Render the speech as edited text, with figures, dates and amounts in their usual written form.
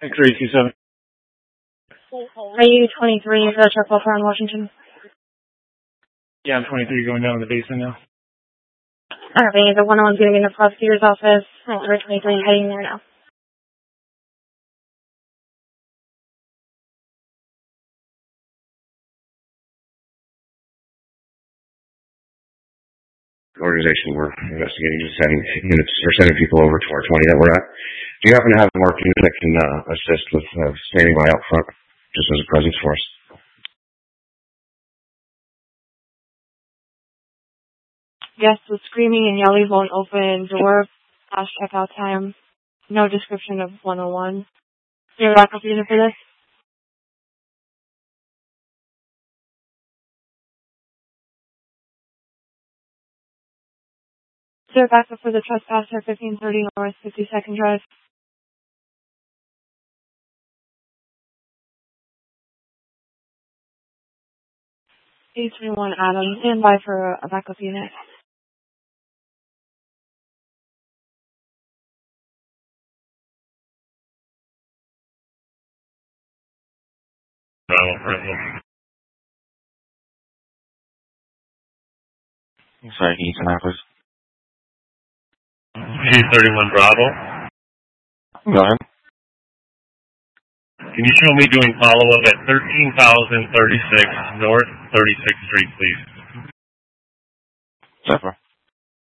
X-ray 27. Are you 23 at Truck Welfare on Washington? Yeah, I'm 23 going down to the basement now. Alright, the 101's going to be in the prosecutor's office. We're 23 heading there now. Organization we're investigating is sending people over to our 20 that we're at. Do you happen to have a mark unit that can assist with standing by out front, just as a presence for us? Yes, the screaming and yelling won't open door past checkout time. No description of 101. Is there a backup unit for this? Is there a backup for the trespasser 1530 North 52nd Drive? A21 Adam, stand by for a backup unit. Sorry, can you come out, please? A31 Bravo. Go ahead. Can you show me doing follow-up at 13,036 North 36th Street, please? So far.